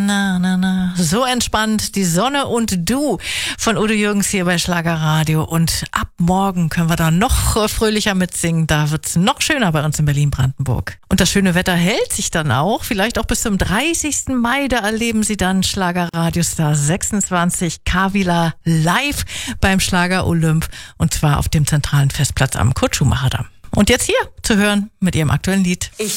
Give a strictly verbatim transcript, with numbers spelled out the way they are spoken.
Na, na, na. So entspannt, die Sonne und du von Udo Jürgens hier bei Schlagerradio. Und ab morgen können wir da noch fröhlicher mitsingen. Da wird's noch schöner bei uns in Berlin-Brandenburg. Und das schöne Wetter hält sich dann auch, vielleicht auch bis zum dreißigsten Mai. Da erleben Sie dann Schlagerradiostar sechsundzwanzig Kavila live beim Schlager Olymp. Und zwar auf dem zentralen Festplatz am Kurt-Schumacher-Damm. Und jetzt hier zu hören mit ihrem aktuellen Lied. Ich